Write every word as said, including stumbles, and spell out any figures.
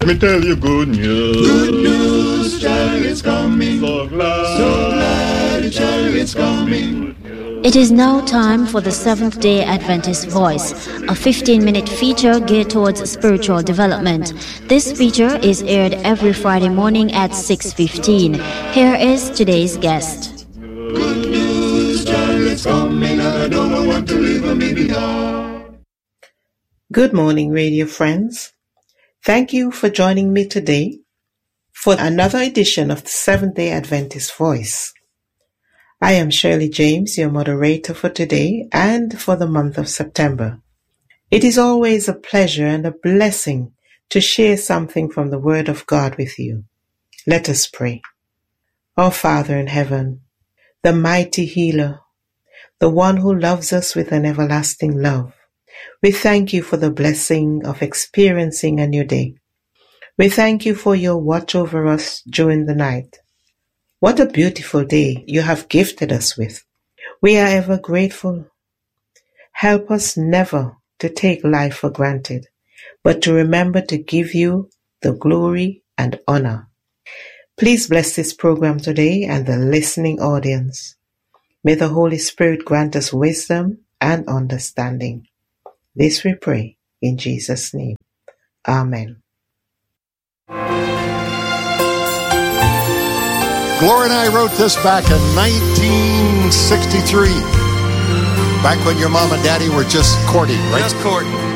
me tell you good news. Good news, chariot's coming. So glad, so glad the chariot's coming. It is now time for the Seventh-day Adventist Voice, a fifteen-minute feature geared towards spiritual development. This feature is aired every Friday morning at six fifteen. Here is today's guest. Good news, chariot's coming, and I don't want to leave me behind. Good morning, radio friends. Thank you for joining me today for another edition of the Seventh-day Adventist Voice. I am Shirley James, your moderator for today and for the month of September. It is always a pleasure and a blessing to share something from the Word of God with you. Let us pray. Our Father in heaven, the mighty healer, the one who loves us with an everlasting love, we thank you for the blessing of experiencing a new day. We thank you for your watch over us during the night. What a beautiful day you have gifted us with. We are ever grateful. Help us never to take life for granted, but to remember to give you the glory and honor. Please bless this program today and the listening audience. May the Holy Spirit grant us wisdom and understanding. This we pray in Jesus' name. Amen. Gloria and I wrote this back in nineteen sixty-three. Back when your mom and daddy were just courting, right? Just courting.